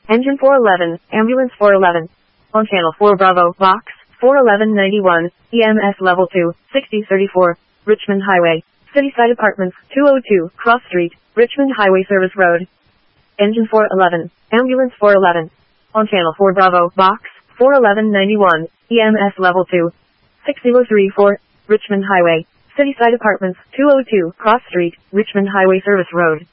Engine 411, Ambulance 411. On Channel 4 Bravo, Box 41191, EMS Level 2, 6034, Richmond Highway, Cityside Apartments, 202, Cross Street, Richmond Highway Service Road. Engine 411, Ambulance 411. On Channel 4 Bravo, Box 41191, EMS Level 2, 6034, Richmond Highway, Cityside Apartments, 202, Cross Street, Richmond Highway Service Road.